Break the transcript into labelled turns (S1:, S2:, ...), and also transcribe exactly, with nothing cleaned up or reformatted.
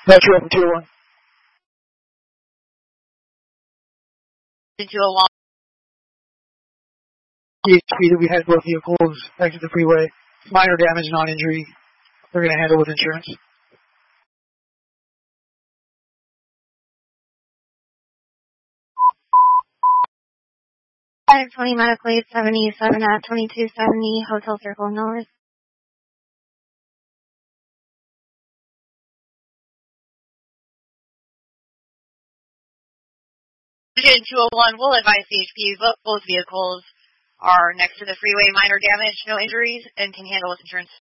S1: Metro from two oh one.
S2: two oh one.
S1: D H P, we had both vehicles exit the freeway. Minor damage, non-injury. They're going to handle with insurance.
S3: five twenty Medical eight seventy-seven at twenty-two seventy Hotel Circle North.
S2: two oh one will advise D H P both vehicles are next to the freeway, minor damage, no injuries, and can handle with insurance.